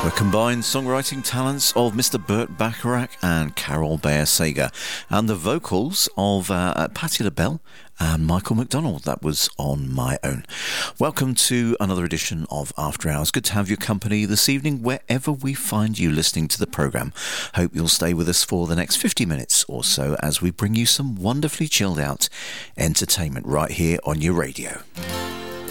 The combined songwriting talents of Mr. Burt Bacharach and Carol Bayer Sager, and the vocals of Patti LaBelle and Michael McDonald. That was On My Own. Welcome to another edition of After Hours. Good to have your company this evening, wherever we find you listening to the programme. Hope you'll stay with us for the next 50 minutes or so as we bring you some wonderfully chilled out entertainment right here on your radio.